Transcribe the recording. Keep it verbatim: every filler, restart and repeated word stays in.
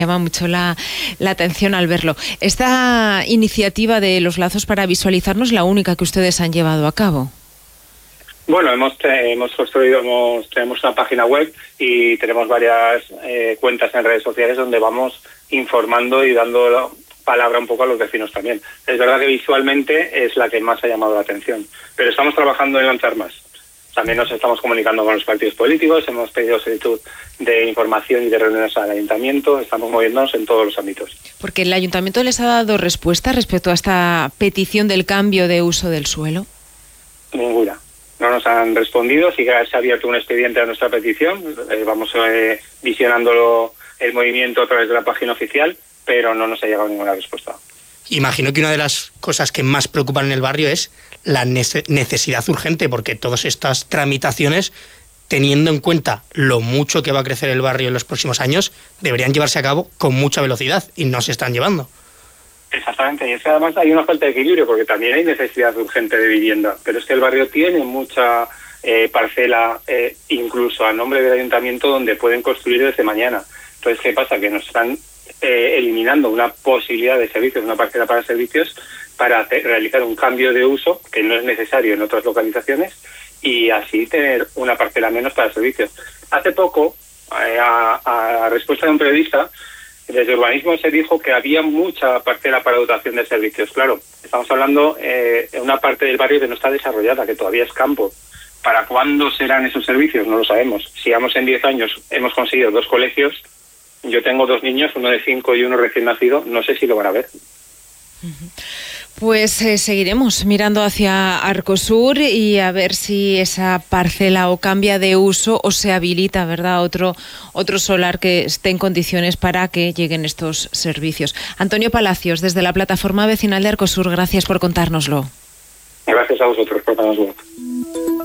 Llama mucho la, la atención al verlo. ¿Esta iniciativa de los lazos para visualizar no es la única que ustedes han llevado a cabo? Bueno, hemos hemos construido, hemos, tenemos una página web y tenemos varias eh, cuentas en redes sociales donde vamos informando y dando palabra un poco a los vecinos también. Es verdad que visualmente es la que más ha llamado la atención, pero estamos trabajando en lanzar más. También nos estamos comunicando con los partidos políticos, hemos pedido solicitud de información y de reuniones al ayuntamiento, estamos moviéndonos en todos los ámbitos. Porque el ayuntamiento les ha dado respuesta respecto a esta petición del cambio de uso del suelo. Ninguna. No nos han respondido, sí que se ha abierto un expediente a nuestra petición, eh, vamos eh, visionándolo el movimiento a través de la página oficial, pero no nos ha llegado ninguna respuesta. Imagino que una de las cosas que más preocupan en el barrio es la necesidad urgente, porque todas estas tramitaciones, teniendo en cuenta lo mucho que va a crecer el barrio en los próximos años, deberían llevarse a cabo con mucha velocidad y no se están llevando. Exactamente, y es que además hay una falta de equilibrio, porque también hay necesidad urgente de vivienda, pero es que el barrio tiene mucha eh, parcela, eh, incluso a nombre del ayuntamiento, donde pueden construir desde mañana. Entonces, ¿qué pasa? Que nos están eh, eliminando una posibilidad de servicios, una parcela para servicios, para hacer, realizar un cambio de uso que no es necesario en otras localizaciones y así tener una parcela menos para servicios. Hace poco, eh, a, a respuesta de un periodista, desde urbanismo se dijo que había mucha parcela para dotación de servicios. Claro, estamos hablando eh, de una parte del barrio que no está desarrollada, que todavía es campo. ¿Para cuándo serán esos servicios? No lo sabemos. Si vamos en diez años hemos conseguido dos colegios, yo tengo dos niños, uno de cinco y uno recién nacido, no sé si lo van a ver. Pues eh, seguiremos mirando hacia Arcosur y a ver si esa parcela o cambia de uso o se habilita, ¿verdad? Otro, otro solar que esté en condiciones para que lleguen estos servicios. Antonio Palacios, desde la Plataforma Vecinal de Arcosur, gracias por contárnoslo. Gracias a vosotros por darnos voz.